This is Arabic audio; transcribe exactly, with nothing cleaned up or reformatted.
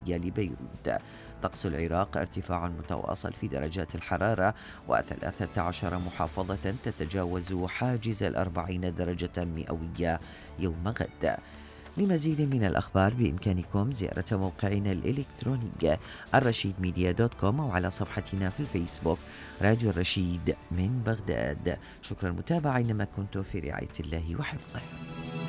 الشمالية لبيروت. طقس العراق ارتفاع متواصل في درجات الحرارة، وثلاثة عشر محافظة تتجاوز حاجز الأربعين درجة مئوية يوم غد. لمزيد من الأخبار بإمكانكم زيارة موقعنا الإلكتروني الرشيد ميديا دوت كوم أو على صفحتنا في الفيسبوك راديو الرشيد من بغداد. شكرا المتابعة، إنما كنت في رعاية الله وحفظه.